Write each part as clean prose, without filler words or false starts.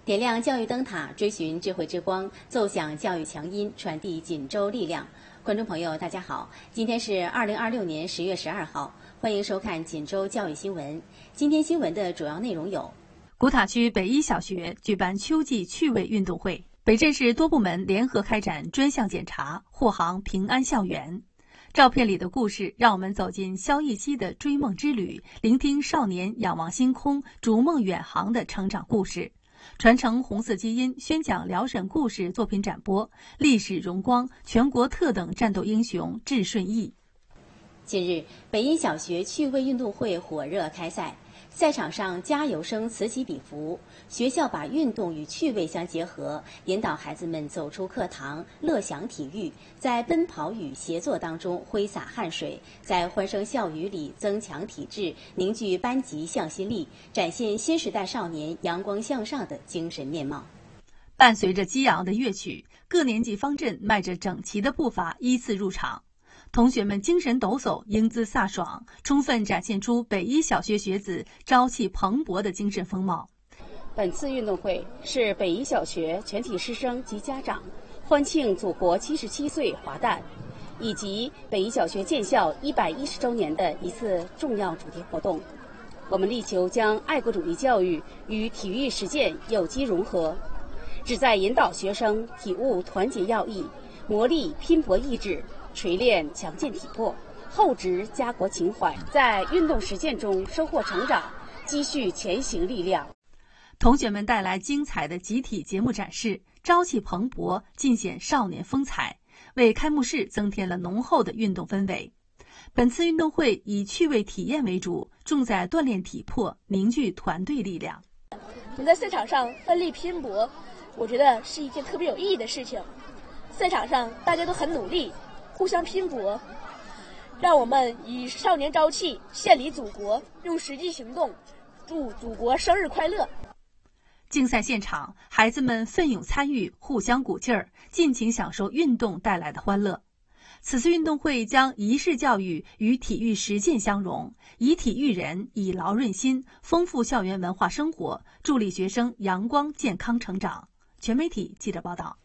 点亮教育灯塔，追寻智慧之光，奏响教育强音，传递锦州力量。观众朋友，大家好，今天是2026年10月12号，欢迎收看锦州教育新闻。今天新闻的主要内容有： 古塔区北一小学举办秋季趣味运动会，北镇市多部门联合开展专项检查，护航平安校园。照片里的故事，让我们走进萧忆希的追梦之旅，聆听少年仰望星空、逐梦远航的成长故事。传承红色基因，宣讲辽沈故事作品展播，历史荣光，全国特等战斗英雄智顺义。 近日，北一小学趣味运动会火热开赛，赛场上加油声此起彼伏，学校把运动与趣味相结合，引导孩子们走出课堂，乐享体育，在奔跑与协作当中挥洒汗水，在欢声笑语里增强体质，凝聚班级向心力，展现新时代少年阳光向上的精神面貌。 伴随着激昂的乐曲，各年级方阵迈着整齐的步伐依次入场。同学们精神抖擞，英姿飒爽，充分展现出北一小学学子朝气蓬勃的精神风貌。 本次运动会是北一小学全体师生及家长欢庆祖国77岁华诞，以及北一小学建校110周年的一次重要主题活动。我们力求将爱国主义教育与体育实践有机融合，旨在引导学生体悟团结要义，磨砺拼搏意志，锤炼强健体魄，厚植家国情怀，在运动实践中收获成长，积蓄前行力量。 同学们带来精彩的集体节目展示，朝气蓬勃，尽显少年风采，为开幕式增添了浓厚的运动氛围。本次运动会以趣味体验为主，重在锻炼体魄，凝聚团队力量。 我们在赛场上奋力拼搏，我觉得是一件特别有意义的事情。赛场上大家都很努力，互相拼搏，让我们以少年朝气献礼祖国，用实际行动祝祖国生日快乐。 竞赛现场，孩子们奋勇参与，互相鼓劲儿，尽情享受运动带来的欢乐。此次运动会将仪式教育与体育实践相融，以体育人，以劳润心，丰富校园文化生活，助力学生阳光健康成长。全媒体记者报道。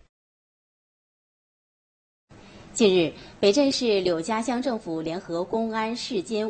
近日，北镇市柳家乡政府联合公安市监